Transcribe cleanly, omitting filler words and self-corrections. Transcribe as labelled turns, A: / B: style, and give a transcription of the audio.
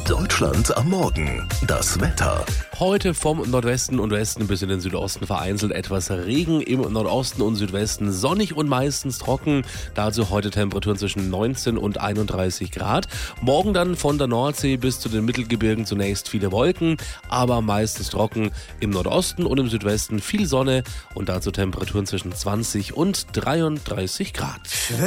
A: Deutschland am Morgen. Das Wetter.
B: Heute vom Nordwesten und Westen bis in den Südosten vereinzelt etwas Regen, im Nordosten und Südwesten sonnig und meistens trocken. Dazu heute Temperaturen zwischen 19 und 31 Grad. Morgen dann von der Nordsee bis zu den Mittelgebirgen zunächst viele Wolken, aber meistens trocken. Im Nordosten und im Südwesten viel Sonne und dazu Temperaturen zwischen 20 und 33 Grad.